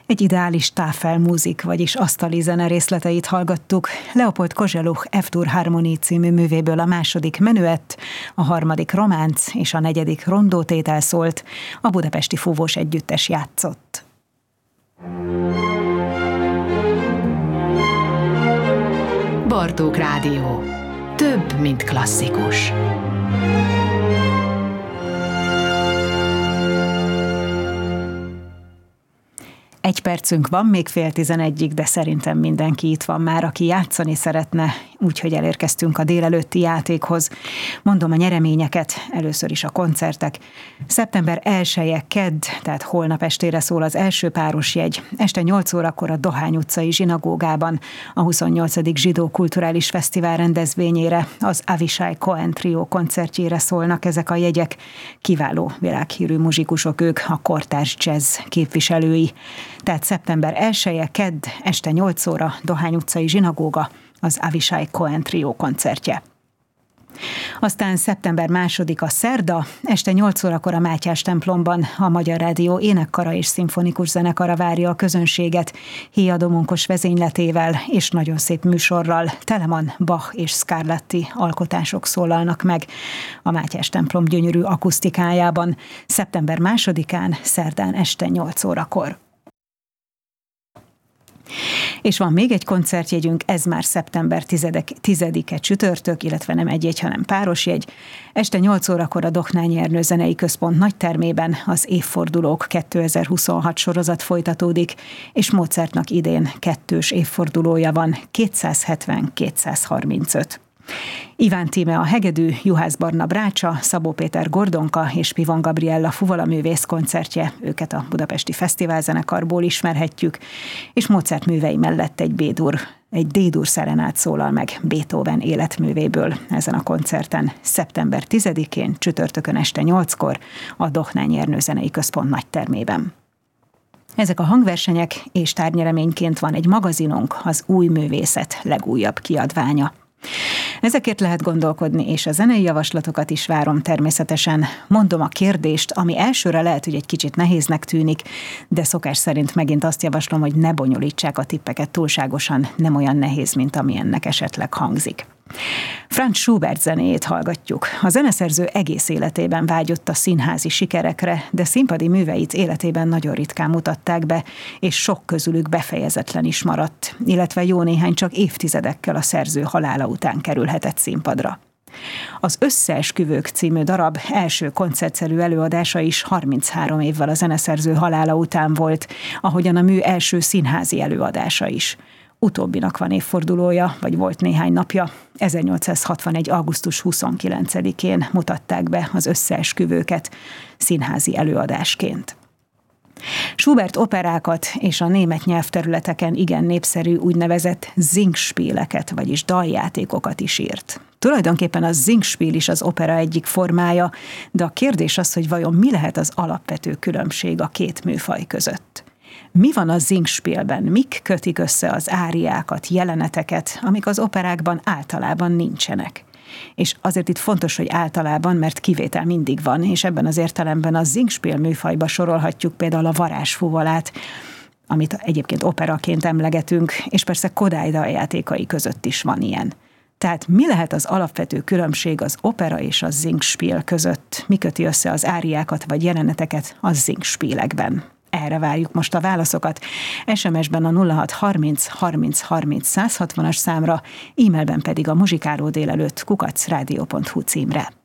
Egy ideális táfelmúzik, vagyis asztali zene részleteit hallgattuk. Leopold Kozeluch F-dur Harmonie című művéből a második menüett, a harmadik románc és a negyedik rondótétel szólt, a Budapesti Fúvós Együttes játszott. Bartók Rádió. Több, mint klasszikus. Egy percünk van, még 10:30, de szerintem mindenki itt van már, aki játszani szeretne, úgyhogy elérkeztünk a délelőtti játékhoz. Mondom a nyereményeket, először is a koncertek. Szeptember 1-e kedd, tehát holnap estére szól az első páros jegy. Este 8 órakor a Dohány utcai zsinagógában, a 28. Zsidó Kulturális Fesztivál rendezvényére, az Avishai Cohen Trio koncertjére szólnak ezek a jegyek. Kiváló világhírű muzsikusok ők, a kortárs jazz képviselői. Tehát szeptember 1-e kedd, este 8 óra, Dohány utcai zsinagóga, az Avishai Cohen Trio koncertje. Aztán szeptember 2-a szerda, este 8 órakor a Mátyás templomban a Magyar Rádió énekkara és szimfonikus zenekara várja a közönséget, Héa Domonkos vezényletével és nagyon szép műsorral. Telemann, Bach és Scarlatti alkotások szólalnak meg a Mátyás templom gyönyörű akusztikájában, szeptember 2-án, szerdán este 8 órakor. És van még egy koncertjegyünk, ez már szeptember 10-e csütörtök, illetve nem egy jegy, hanem páros jegy. Este 8 órakor a Dohnányi Ernő Zenei Központ nagytermében az Évfordulók 2026 sorozat folytatódik, és Mozartnak idén 2-s évfordulója van, 270-235. Iván Tíme a hegedű, Juhász Barna brácsa, Szabó Péter gordonka és Pivon Gabriella fuvalaművész koncertje, őket a Budapesti Fesztiválzenekarból ismerhetjük, és Mozart művei mellett egy D-dur szerenát szólal meg Beethoven életművéből ezen a koncerten szeptember 10-én, csütörtökön este 8-kor a Dohnányi Ernő Zenei Központ nagytermében. Ezek a hangversenyek, és tárgnyereményként van egy magazinunk, az Új Művészet legújabb kiadványa. Ezekért lehet gondolkodni, és a zenei javaslatokat is várom természetesen. Mondom a kérdést, ami elsőre lehet, hogy egy kicsit nehéznek tűnik, de szokás szerint megint azt javaslom, hogy ne bonyolítsák a tippeket túlságosan, nem olyan nehéz, mint ami ennek esetleg hangzik. Franz Schubert zenéjét hallgatjuk. A zeneszerző egész életében vágyott a színházi sikerekre, de színpadi műveit életében nagyon ritkán mutatták be, és sok közülük befejezetlen is maradt, illetve jó néhány csak évtizedekkel a szerző halála után kerülhetett színpadra. Az Összeesküvők című darab első koncertszerű előadása is 33 évvel a zeneszerző halála után volt, ahogyan a mű első színházi előadása is. Utóbbinak van évfordulója, vagy volt néhány napja. 1861. augusztus 29-én mutatták be az Összeesküvőket színházi előadásként. Schubert operákat és a német nyelvterületeken igen népszerű úgynevezett Singspieleket, vagyis daljátékokat is írt. Tulajdonképpen a Singspiel is az opera egyik formája, de a kérdés az, hogy vajon mi lehet az alapvető különbség a két műfaj között. Mi van a Singspielben? Mik kötik össze az áriákat, jeleneteket, amik az operákban általában nincsenek? És azért itt fontos, hogy általában, mert kivétel mindig van, és ebben az értelemben a Singspiel műfajba sorolhatjuk például a Varázsfuvolát, amit egyébként operaként emlegetünk, és persze Kodály daljátékai között is van ilyen. Tehát mi lehet az alapvető különbség az opera és a Singspiel között? Mi köti össze az áriákat vagy jeleneteket a Singspielekben? Erre várjuk most a válaszokat. SMS-ben a 0630 30 30 160-as számra, e-mailben pedig a muzsikálódélelőtt @radio.hu címre.